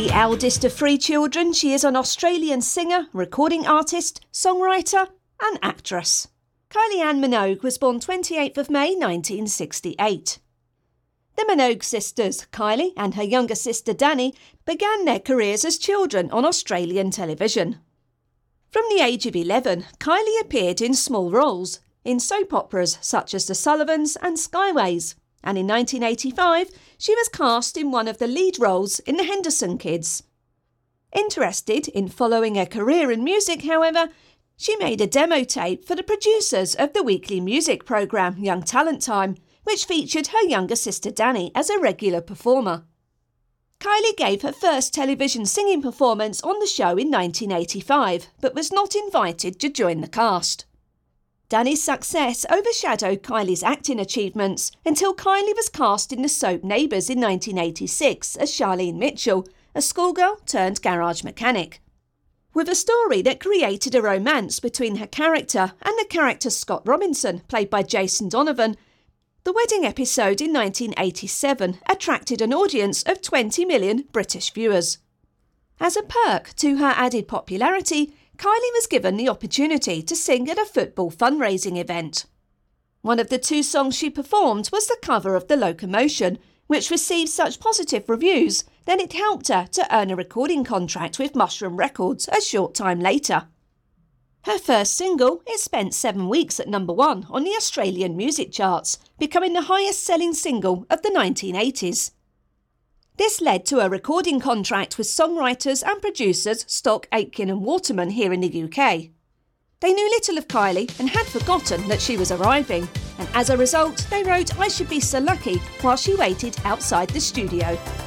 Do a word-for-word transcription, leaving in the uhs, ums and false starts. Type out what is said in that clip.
The eldest of three children, she is an Australian singer, recording artist, songwriter and actress. Kylie Ann Minogue was born twenty-eighth of May nineteen sixty-eight. The Minogue sisters, Kylie and her younger sister Danny, began their careers as children on Australian television. From the age of eleven, Kylie appeared in small roles in soap operas such as The Sullivans and Skyways, and in nineteen eighty-five she was cast in one of the lead roles in The Henderson Kids. Interested in following a career in music, however, she made a demo tape for the producers of the weekly music programme Young Talent Time, which featured her younger sister Danny as a regular performer. Kylie gave her first television singing performance on the show in nineteen eighty-five, but was not invited to join the cast. Danny's success overshadowed Kylie's acting achievements until Kylie was cast in the soap Neighbours in nineteen eighty-six as Charlene Mitchell, a schoolgirl turned garage mechanic. With a story that created a romance between her character and the character Scott Robinson, played by Jason Donovan, the wedding episode in nineteen eighty-seven attracted an audience of twenty million British viewers. As a perk to her added popularity, Kylie was given the opportunity to sing at a football fundraising event. One of the two songs she performed was the cover of The Locomotion, which received such positive reviews that it helped her to earn a recording contract with Mushroom Records a short time later. Her first single, it spent seven weeks at number one on the Australian music charts, becoming the highest-selling single of the nineteen eighties. This led to a recording contract with songwriters and producers Stock, Aitken and Waterman here in the U K. They knew little of Kylie and had forgotten that she was arriving, and as a result they wrote I Should Be So Lucky while she waited outside the studio.